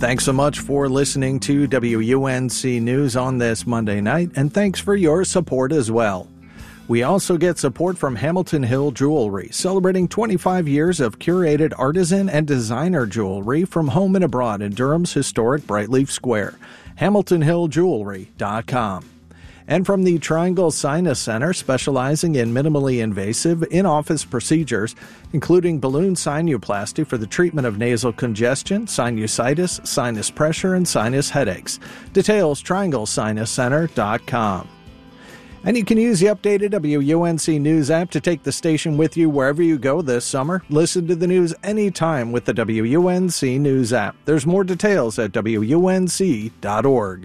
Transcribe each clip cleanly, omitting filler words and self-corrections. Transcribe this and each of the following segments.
Thanks so much for listening to WUNC News on this Monday night, and thanks for your support as well. We also get support from Hamilton Hill Jewelry, celebrating 25 years of curated artisan and designer jewelry from home and abroad in Durham's historic Brightleaf Square. HamiltonHillJewelry.com. And from the Triangle Sinus Center, specializing in minimally invasive in-office procedures, including balloon sinuplasty for the treatment of nasal congestion, sinusitis, sinus pressure, and sinus headaches. Details, trianglesinuscenter.com. And you can use the updated WUNC News app to take the station with you wherever you go this summer. Listen to the news anytime with the WUNC News app. There's more details at WUNC.org.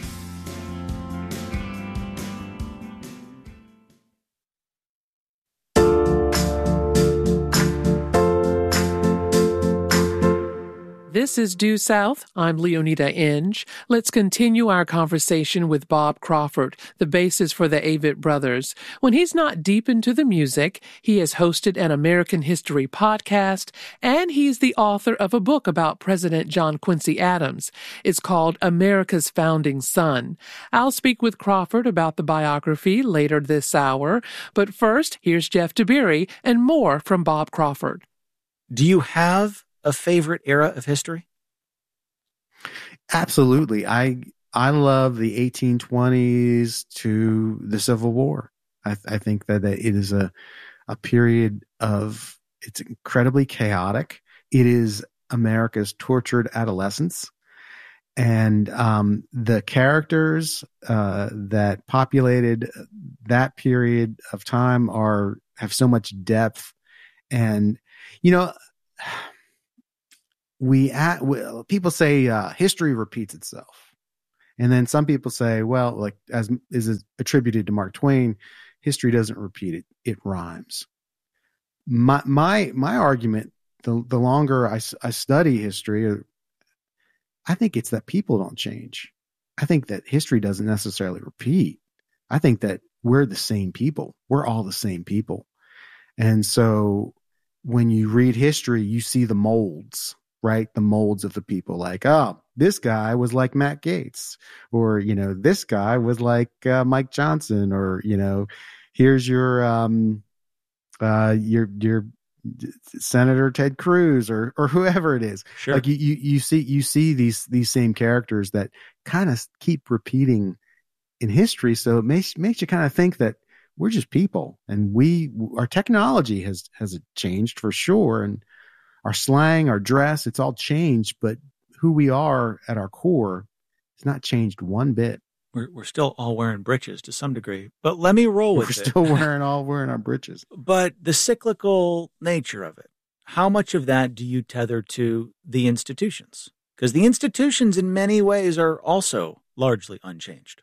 This is Due South. I'm Leonida Inge. Let's continue our conversation with Bob Crawford, the bassist for the Avett Brothers. When he's not deep into the music, he has hosted an American history podcast, and he's the author of a book about President John Quincy Adams. It's called America's Founding Son. I'll speak with Crawford about the biography later this hour, but first, here's Jeff DeBerry and more from Bob Crawford. Do you have a favorite era of history? Absolutely. I love the 1820s to the Civil War. I think that it is a period of, it's incredibly chaotic. It is America's tortured adolescence. And the characters that populated that period of time have so much depth. And, you know, people say history repeats itself, and then some people say, well, like as is attributed to Mark Twain, history doesn't repeat it; it rhymes. My argument, the longer I study history, I think it's that people don't change. I think that history doesn't necessarily repeat. I think that we're the same people. We're all the same people, and so when you read history, you see the molds. Right? The molds of the people, like, oh, this guy was like Matt Gaetz, or, you know, this guy was like Mike Johnson, or, you know, here's your Senator Ted Cruz, or whoever it is. Sure. Like you see these same characters that kind of keep repeating in history. So it makes you kind of think that we're just people, and our technology has changed for sure, and our slang, our dress, it's all changed, but who we are at our core has not changed one bit. We're still all wearing breeches to some degree, but let me roll with it. We're still wearing our breeches. But the cyclical nature of it, how much of that do you tether to the institutions? Because the institutions in many ways are also largely unchanged.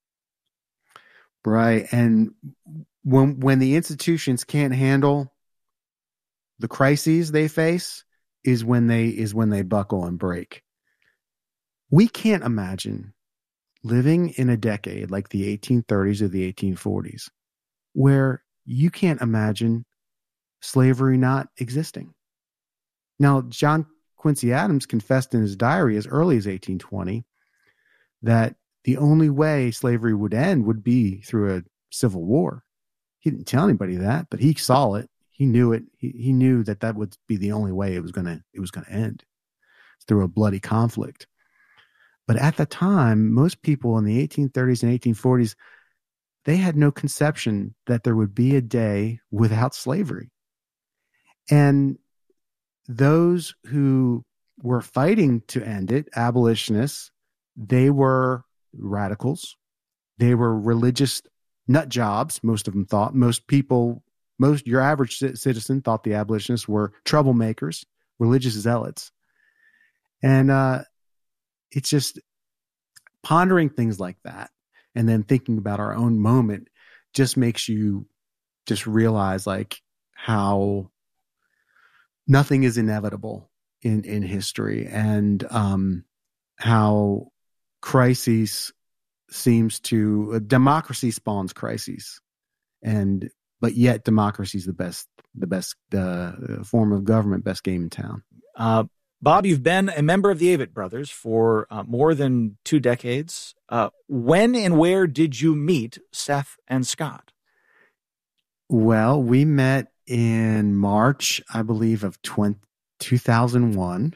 Right. And when the institutions can't handle the crises they face, is when they buckle and break. We can't imagine living in a decade like the 1830s or the 1840s, where you can't imagine slavery not existing. Now, John Quincy Adams confessed in his diary as early as 1820 that the only way slavery would end would be through a civil war. He didn't tell anybody that, but he saw it. He knew it. He knew that would be the only way it was going to end, through a bloody conflict. But at the time, most people in the 1830s and 1840s, they had no conception that there would be a day without slavery. And those who were fighting to end it, abolitionists, they were radicals. They were religious nut jobs. Most of them thought. Your average citizen thought the abolitionists were troublemakers, religious zealots. And it's just pondering things like that, and then thinking about our own moment, just makes you just realize like how nothing is inevitable in history, and how crises democracy spawns crises, but yet democracy is the best form of government, best game in town. Bob, you've been a member of the Avett Brothers for more than 2 decades. When and where did you meet Seth and Scott? Well, we met in March, I believe, of 2001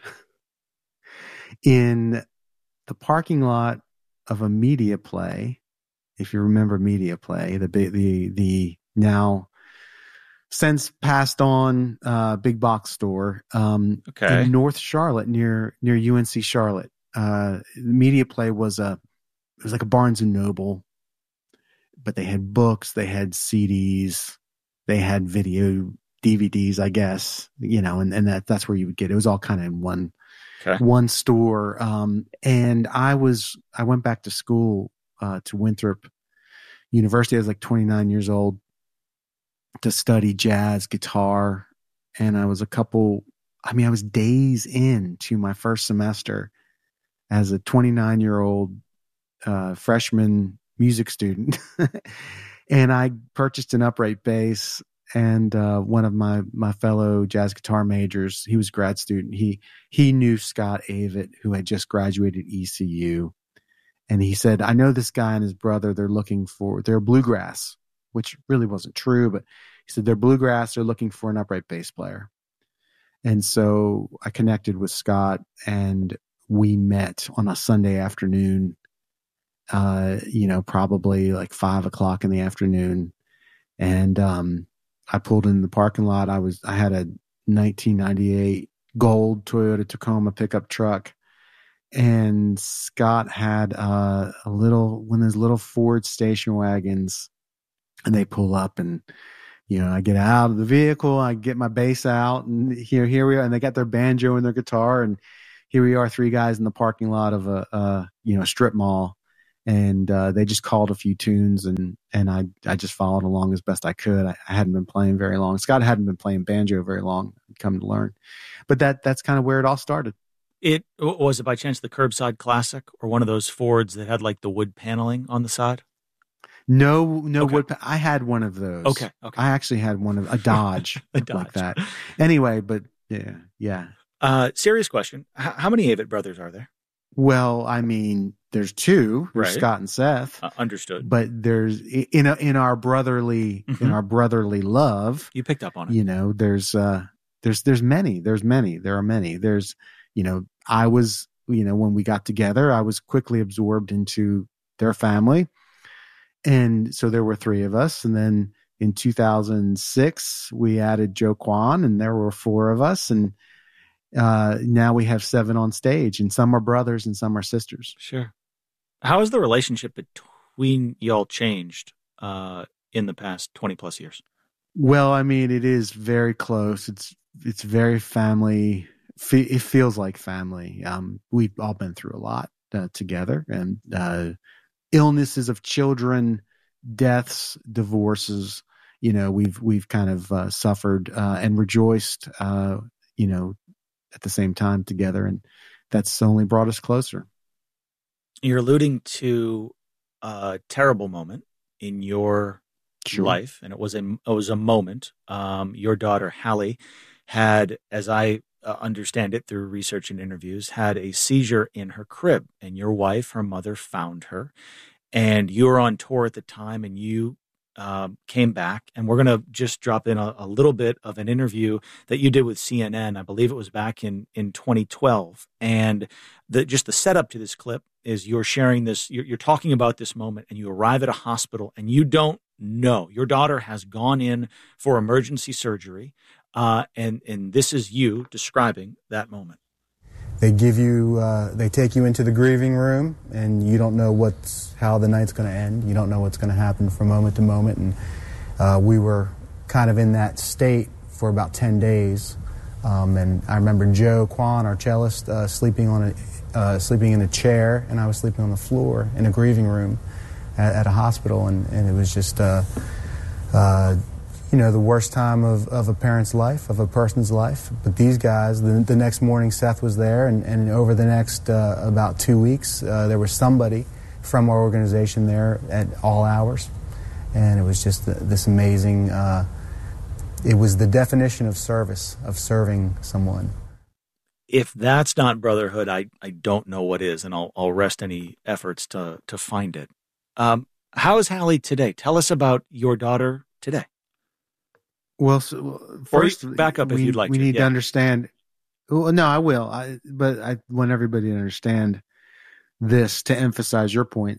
in the parking lot of a media play. If you remember media play, the now since passed on big box store in North Charlotte near UNC Charlotte. Media play was like a Barnes and Noble, but they had books, they had CDs, they had video DVDs, I guess, and that's where you would get it. It was all kind of in one store. And I went back to school to Winthrop University. I was like 29 years old to study jazz guitar. And I was I was days into my first semester as a 29-year-old freshman music student. And I purchased an upright bass, and one of my fellow jazz guitar majors, he was a grad student. He knew Scott Avett, who had just graduated ECU. And he said, I know this guy and his brother, they're bluegrass, which really wasn't true, but he said, they're bluegrass, they're looking for an upright bass player. And so I connected with Scott, and we met on a Sunday afternoon, probably like 5:00 in the afternoon. And I pulled in the parking lot. I had a 1998 gold Toyota Tacoma pickup truck. And Scott had one of those little Ford station wagons, and they pull up, and I get out of the vehicle, I get my bass out, and here we are, and they got their banjo and their guitar, and here we are, 3 guys in the parking lot of a strip mall, and they just called a few tunes, and I just followed along as best I could. I hadn't been playing very long. Scott hadn't been playing banjo very long, I'd come to learn, but that's kind of where it all started. Was it by chance the Curbside Classic, or one of those Fords that had like the wood paneling on the side? No, wood. I had one of those. Okay. I actually had one of a Dodge, like that. Anyway, but yeah. Serious question: how many Avett brothers are there? Well, I mean, there's 2. There's Scott and Seth. Understood. But there's in our brotherly love. You picked up on it. There's many. There are many. There's I was when we got together, I was quickly absorbed into their family. And so there were 3 of us. And then in 2006, we added Joe Kwan, and there were 4 of us. And now we have 7 on stage, and some are brothers and some are sisters. Sure. How has the relationship between y'all changed in the past 20 plus years? Well, I mean, it is very close. It's very family. It feels like family. We've all been through a lot together, and illnesses of children, deaths, divorces. We've kind of suffered and rejoiced. At the same time together, and that's only brought us closer. You're alluding to a terrible moment in your life, and it was a moment. Your daughter Hallie had, as I understand it through research and interviews, had a seizure in her crib, and your wife, her mother, found her, and you were on tour at the time, and you came back, and we're going to just drop in a little bit of an interview that you did with CNN. I believe it was back in 2012. And the setup to this clip is you're sharing this, you're talking about this moment, and you arrive at a hospital, and you don't know. Your daughter has gone in for emergency surgery, and this is you describing that moment. They they take you into the grieving room, and you don't know how the night's going to end. You don't know what's going to happen from moment to moment. And we were kind of in that state for about 10 days. And I remember Joe Kwan, our cellist, sleeping in a chair, and I was sleeping on the floor in a grieving room at a hospital. And it was just the worst time of a parent's life, of a person's life. But these guys, the next morning, Seth was there, and over the next about 2 weeks, there was somebody from our organization there at all hours. And it was just this amazing, it was the definition of service, of serving someone. if that's not brotherhood, I don't know what is, and I'll rest any efforts to find it. How is Hallie today? Tell us about your daughter today. Well, first, back up if you'd like we to. need to understand. Well, no, I will. But I want everybody to understand this to emphasize your point.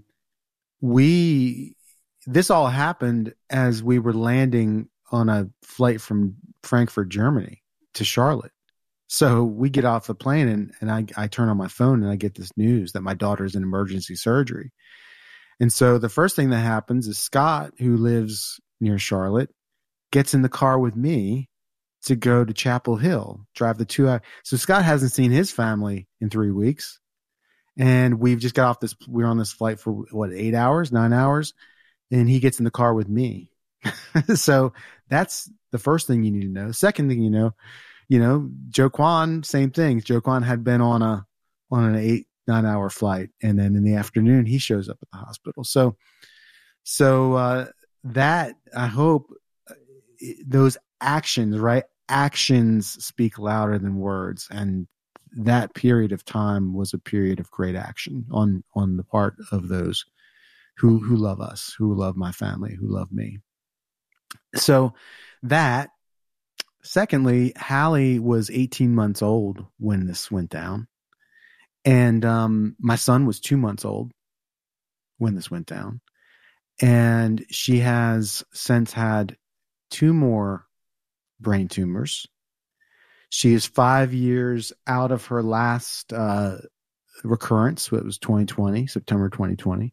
This all happened as we were landing on a flight from Frankfurt, Germany to Charlotte. So we get off the plane and I turn on my phone and I get this news that my daughter's in emergency surgery. And so the first thing that happens is Scott, who lives near Charlotte, gets in the car with me to go to Chapel Hill, drive the 2 hours. So Scott hasn't seen his family in 3 weeks. And we've just got off we're on this flight for 9 hours. And he gets in the car with me. So that's the first thing you need to know. Second thing, Joe Kwan, same thing. Joe Kwan had been on an 8-9 hour flight. And then in the afternoon, he shows up at the hospital. So that, I hope those actions, right? Actions speak louder than words. And that period of time was a period of great action on the part of those who love us, who love my family, who love me. So that, secondly, Hallie was 18 months old when this went down. And my son was 2 months old when this went down. And she has since had 2 more brain tumors. She is 5 years out of her last recurrence. It was September 2020.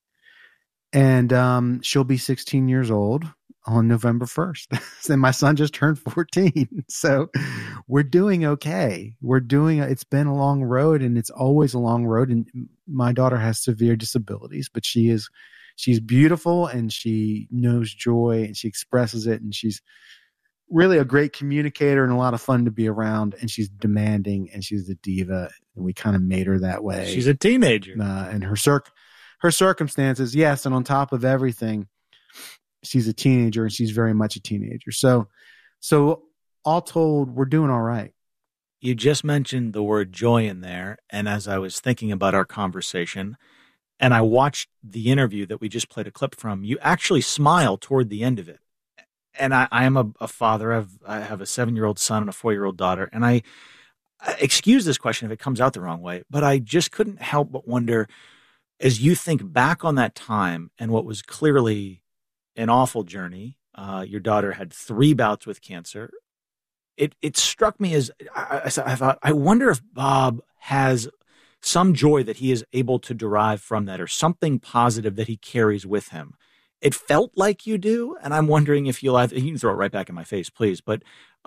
And she'll be 16 years old on November 1st. And my son just turned 14. So we're doing okay. It's been a long road, and it's always a long road. And my daughter has severe disabilities, but she's beautiful, and she knows joy, and she expresses it, and she's really a great communicator and a lot of fun to be around. And she's demanding, and she's a diva, and we kind of made her that way. She's a teenager. And her circumstances, yes, and on top of everything, she's a teenager, and she's very much a teenager. So all told, we're doing all right. You just mentioned the word joy in there, and as I was thinking about our conversation, and I watched the interview that we just played a clip from, you actually smile toward the end of it. And I am a father. I have a 7-year-old son and a 4-year-old daughter. And I excuse this question if it comes out the wrong way, but I just couldn't help but wonder, as you think back on that time and what was clearly an awful journey, your daughter had 3 bouts with cancer. It struck me as I thought, I wonder if Bob has some joy that he is able to derive from that, or something positive that he carries with him. It felt like you do, and I'm wondering if you can throw it right back in my face, please. But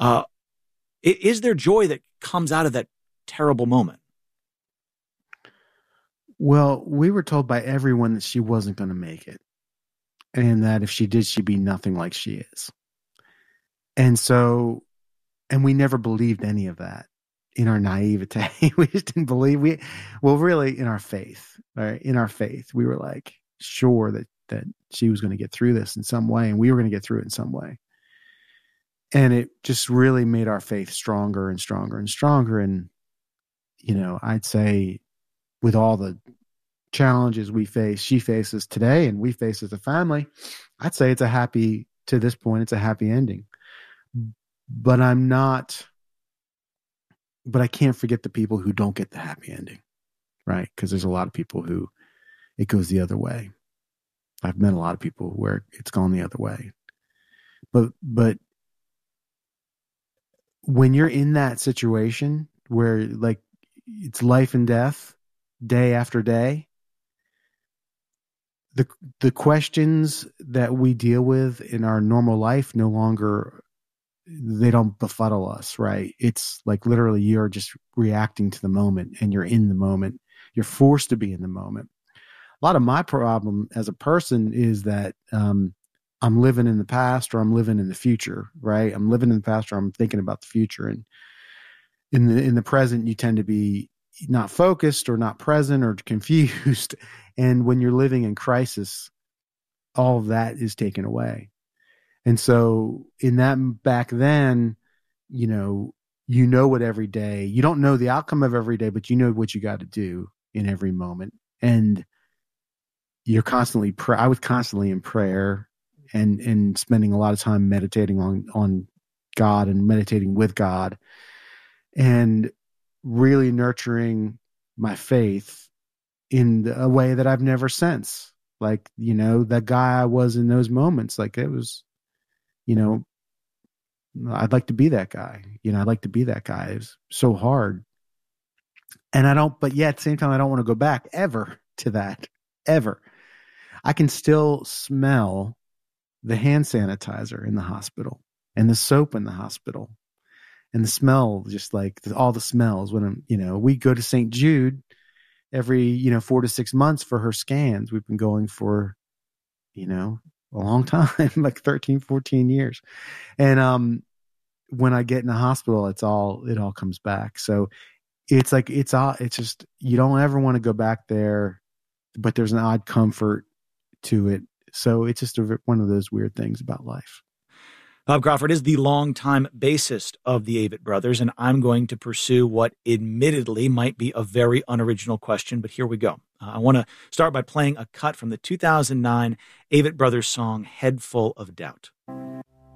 is there joy that comes out of that terrible moment? Well, we were told by everyone that she wasn't going to make it, and that if she did, she'd be nothing like she is. And we never believed any of that in our naivete. We just didn't believe really in our faith, right? In our faith, we were like sure that she was going to get through this in some way, and we were going to get through it in some way. And it just really made our faith stronger and stronger and stronger. And, I'd say with all the challenges she faces today, and we face as a family, I'd say to this point, it's a happy ending. But I can't forget the people who don't get the happy ending, right? Because there's a lot of people who it goes the other way. I've met a lot of people where it's gone the other way. But when you're in that situation where like it's life and death day after day, the questions that we deal with in our normal life no longer, they don't befuddle us, right? It's like literally you're just reacting to the moment, and you're in the moment. You're forced to be in the moment. A lot of my problem as a person is that I'm living in the past, or I'm living in the future, right? I'm living in the past, or I'm thinking about the future. And in the present, you tend to be not focused or not present or confused. And when you're living in crisis, all of that is taken away. And so in that back then, you know what every day, you don't know the outcome of every day, but you know what you got to do in every moment. And you're constantly, I was constantly in prayer and spending a lot of time meditating on God and meditating with God and really nurturing my faith in a way that I've never since. Like, you know, that guy I was in those moments, like it was, you know, I'd like to be that guy. You know, I'd like to be that guy. It was so hard. And but yet at the same time, I don't want to go back ever to that, ever. I can still smell the hand sanitizer in the hospital and the soap in the hospital and the smell, just like all the smells when I'm, you know, we go to St. Jude every, 4 to 6 months for her scans. We've been going for, a long time, like 13, 14 years. And, when I get in the hospital, it all comes back. So it's like, it's just, you don't ever want to go back there, but there's an odd comfort to it. So it's just one of those weird things about life. Bob Crawford is the longtime bassist of the Avett Brothers, and I'm going to pursue what admittedly might be a very unoriginal question, but here we go. I want to start by playing a cut from the 2009 Avett Brothers song, Head Full of Doubt.